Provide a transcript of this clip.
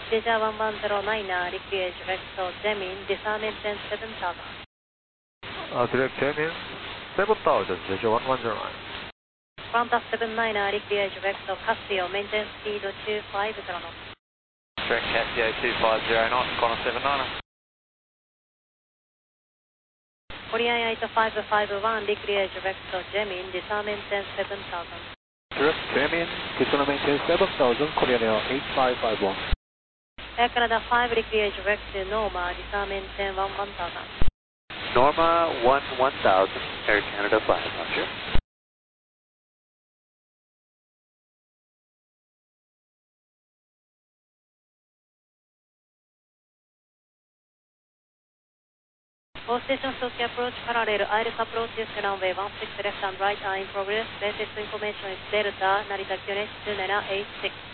Deja 1109, Liquid Vector Gemin, disarmament 7000. Direct Gemin, 7000, Deja 1109. Qantas 79, Liquid Vector Casio, maintenance speed 250 knots. Direct Casio 250 knots, Qantas 79. Korean 8551, Liquid Vector Gemin, disarmament 7000. Direct Gemin, disarmament 7000, Korean Air 8551. Air Canada 5, Liquid Vector Norma, disarmament 101000. Norma 1000, Air Canada 5, Roger. All stations Tokyo approach parallel, ILS approach is runway 16 left and right are in progress. Latest information is Delta, Narita QNH 2786.